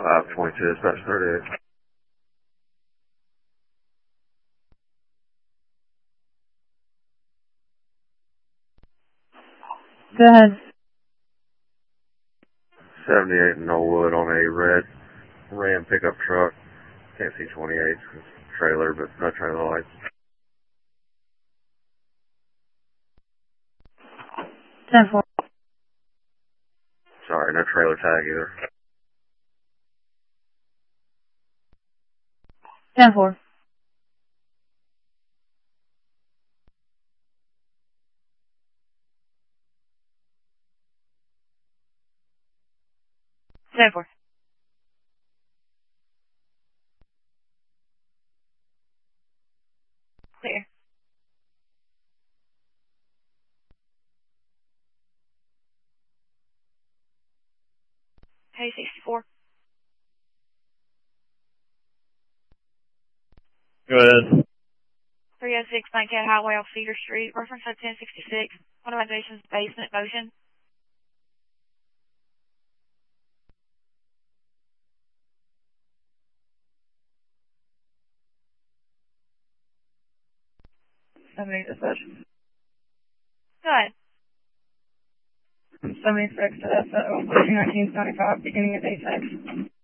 522, dispatch 38. Go ahead. 78 in Knollwood on a red Ram pickup truck. Can't see 28s, it's trailer, but no trailer lights. 10-4. Sorry, no trailer tag either. 10-4. 10-4. Clear. Hey, 64. Go ahead. 306 Cat Highway off Cedar Street. Reference at 1066. Motorization's basement motion. Somebody dispatch. Go ahead. 76 to SO 1995, beginning at 86.